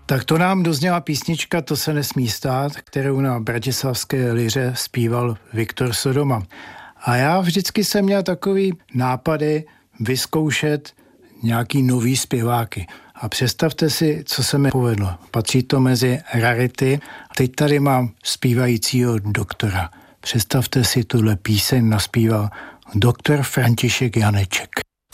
Tak to nám dozněla písnička To se nesmí stát, kterou na bratislavské liře zpíval Viktor Sodoma. A já vždycky jsem měl takový nápady vyzkoušet nějaký nový zpěváky. A představte si, co se mi povedlo. Patří to mezi rarity. Teď tady mám zpívajícího doktora. Představte si, tuhle píseň naspíval doktor František Janeček.